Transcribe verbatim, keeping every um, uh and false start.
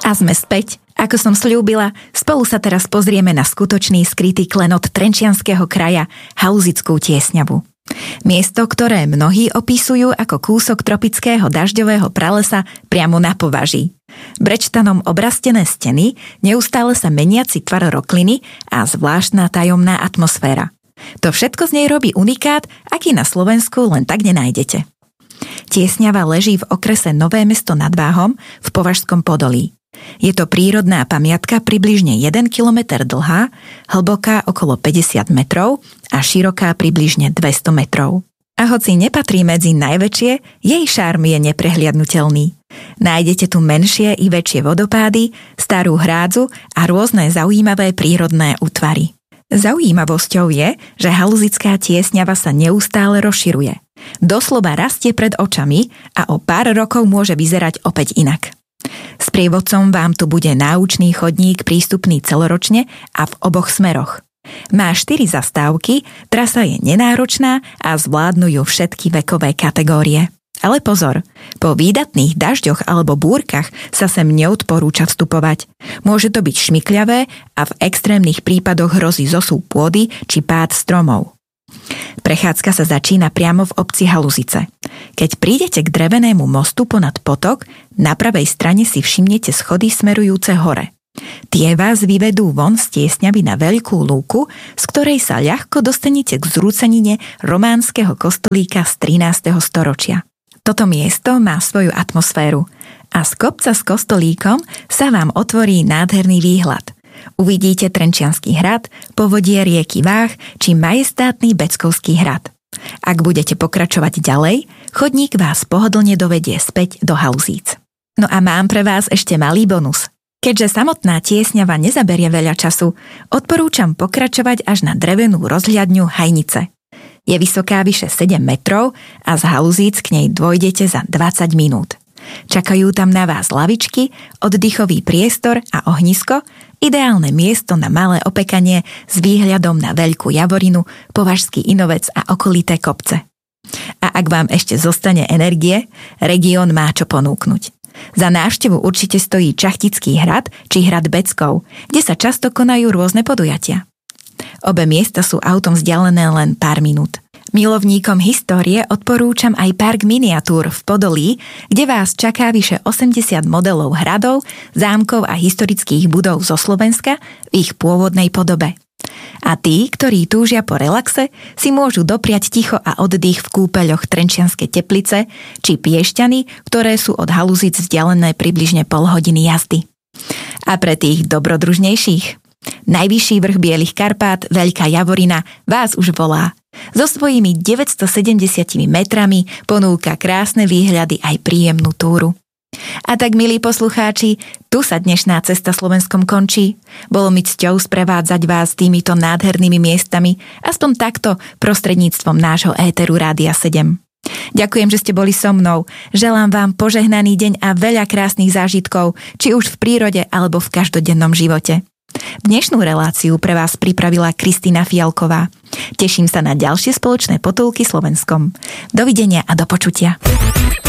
A sme späť. Ako som sľúbila, spolu sa teraz pozrieme na skutočný skrytý klenot Trenčianskeho kraja, Haluzickú Tiesňavu. Miesto, ktoré mnohí opisujú ako kúsok tropického dažďového pralesa priamo na považí. Brečtanom obrastené steny, neustále sa meniaci tvar rokliny a zvláštna tajomná atmosféra. To všetko z nej robí unikát, aký na Slovensku len tak nenájdete. Tiesňava leží v okrese Nové Mesto nad Váhom v Považskom Podolí. Je to prírodná pamiatka približne jeden kilometer dlhá, hlboká okolo päťdesiat metrov a široká približne dvesto metrov. A hoci nepatrí medzi najväčšie, jej šarm je neprehliadnutelný. Nájdete tu menšie i väčšie vodopády, starú hrádzu a rôzne zaujímavé prírodné útvary. Zaujímavosťou je, že Haluzická Tiesňava sa neustále rozširuje. Doslova rastie pred očami a o pár rokov môže vyzerať opäť inak. Sprievodcom vám tu bude náučný chodník prístupný celoročne a v oboch smeroch. Má štyri zastávky, trasa je nenáročná a zvládnu ju všetky vekové kategórie. Ale pozor, po výdatných dažďoch alebo búrkach sa sem neodporúča vstupovať. Môže to byť šmykľavé a v extrémnych prípadoch hrozí zosúv pôdy či pád stromov. Prechádzka sa začína priamo v obci Haluzice. Keď prídete k drevenému mostu ponad potok, na pravej strane si všimnete schody smerujúce hore. Tie vás vyvedú von z Tiesňavy na veľkú lúku, z ktorej sa ľahko dostanete k zrúcenine románskeho kostolíka z trinásteho storočia. Toto miesto má svoju atmosféru a z kopca s kostolíkom sa vám otvorí nádherný výhľad. Uvidíte Trenčiansky hrad, povodie rieky Váh či majestátny Beckovský hrad. Ak budete pokračovať ďalej, chodník vás pohodlne dovedie späť do Haluzíc. No a mám pre vás ešte malý bonus. Keďže samotná Tiesňava nezaberie veľa času, odporúčam pokračovať až na drevenú rozhľadňu Hajnice. Je vysoká vyše sedem metrov a z Haluzíc k nej dôjdete za dvadsať minút. Čakajú tam na vás lavičky, oddychový priestor a ohnisko, ideálne miesto na malé opekanie s výhľadom na Veľkú Javorinu, Považský Inovec a okolité kopce. A ak vám ešte zostane energie, región má čo ponúknuť. Za návštevu určite stojí Čachtický hrad či hrad Beckov, kde sa často konajú rôzne podujatia. Obe miesta sú autom vzdialené len pár minút. Milovníkom histórie odporúčam aj park miniatúr v Podolí, kde vás čaká vyše osemdesiat modelov hradov, zámkov a historických budov zo Slovenska v ich pôvodnej podobe. A tí, ktorí túžia po relaxe, si môžu dopriať ticho a oddych v kúpeľoch Trenčianskej Teplice či Piešťany, ktoré sú od Haluzíc vzdialené približne pol hodiny jazdy. A pre tých dobrodružnejších? Najvyšší vrch Bielých Karpát, Veľká Javorina, vás už volá. So svojimi deväťstosedemdesiat metrami ponúka krásne výhľady aj príjemnú túru. A tak, milí poslucháči, tu sa dnešná Cesta Slovenskom končí. Bolo mi cťou sprevádzať vás týmito nádhernými miestami, aspoň takto prostredníctvom nášho éteru Rádia sedem. Ďakujem, že ste boli so mnou. Želám vám požehnaný deň a veľa krásnych zážitkov, či už v prírode alebo v každodennom živote. Dnešnú reláciu pre vás pripravila Kristína Fialková. Teším sa na ďalšie spoločné potulky Slovenskom. Dovidenia a do počutia.